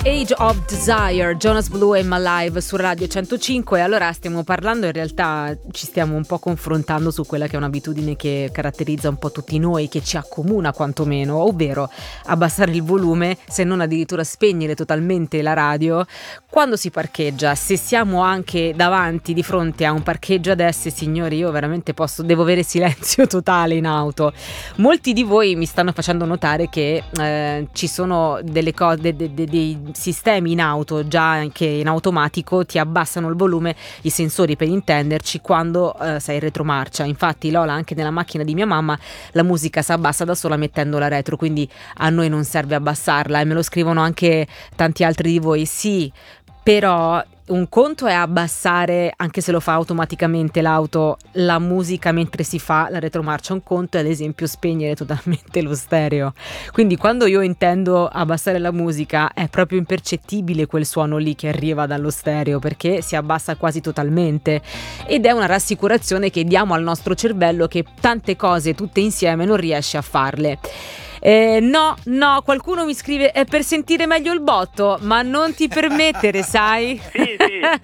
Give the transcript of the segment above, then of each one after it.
Age of Desire, Jonas Blue e My Live su Radio 105. Allora stiamo parlando, in realtà ci stiamo un po' confrontando su quella che è un'abitudine che caratterizza un po' tutti noi, che ci accomuna quantomeno, ovvero abbassare il volume, se non addirittura spegnere totalmente la radio quando si parcheggia. Se siamo anche davanti, di fronte a un parcheggio adesso, signori, io veramente devo avere silenzio totale in auto. Molti di voi mi stanno facendo notare che ci sono delle cose, dei sistemi in auto già che in automatico ti abbassano il volume, i sensori per intenderci, quando sei in retromarcia. Infatti Lola, anche nella macchina di mia mamma la musica si abbassa da sola mettendo la retro, quindi a noi non serve abbassarla, e me lo scrivono anche tanti altri di voi. Sì, però un conto è abbassare, anche se lo fa automaticamente l'auto, la musica mentre si fa la retromarcia, un conto è ad esempio spegnere totalmente lo stereo. Quindi quando io intendo abbassare la musica è proprio impercettibile quel suono lì che arriva dallo stereo, perché si abbassa quasi totalmente, ed è una rassicurazione che diamo al nostro cervello che tante cose tutte insieme non riesce a farle. No, qualcuno mi scrive è per sentire meglio il botto, ma non ti permettere, sai? Sì.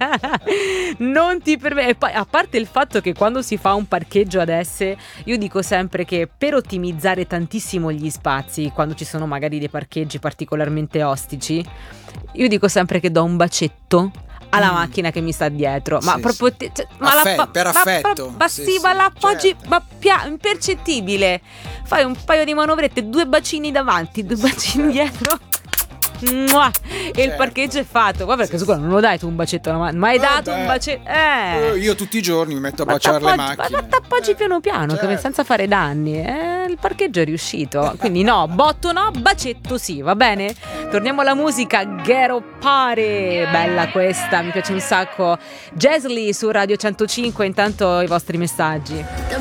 Non ti permettere. E poi, a parte il fatto che quando si fa un parcheggio adesso, io dico sempre che per ottimizzare tantissimo gli spazi, quando ci sono magari dei parcheggi particolarmente ostici, io dico sempre che do un bacetto alla macchina che mi sta dietro, ma sì, proprio sì. per affetto, ma l'appoggi, certo. ma impercettibile. Fai un paio di manovrette, 2 bacini davanti, 2 bacini dietro. Mua! E il parcheggio è fatto. Guarda, perché sicuro non lo dai tu un bacetto alla macchina. Ma hai dato un bacetto? Io tutti i giorni mi metto a baciare le macchine. Ma t'appoggi piano piano, certo. senza fare danni. Il parcheggio è riuscito. Quindi no, botto no, bacetto sì, va bene? Torniamo alla musica. Ghetto Party, bella questa, mi piace un sacco. Jazz Lee su Radio 105. Intanto i vostri messaggi.